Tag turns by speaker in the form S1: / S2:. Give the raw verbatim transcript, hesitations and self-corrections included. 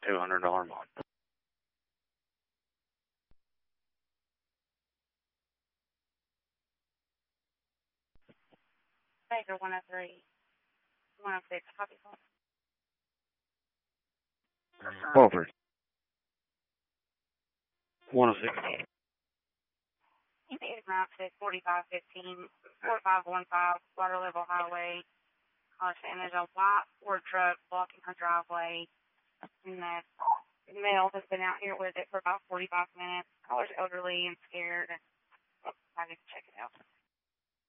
S1: two hundred dollars a month.
S2: Baker one oh three, one oh six, copy phone.
S1: one oh three. one oh six.
S2: eight nine six, forty-five fifteen, four five one five, Water Level Highway. And there's a white Ford truck blocking her driveway. And that male has been out here with it for about forty-five minutes. Caller's elderly and scared. I need to check it out.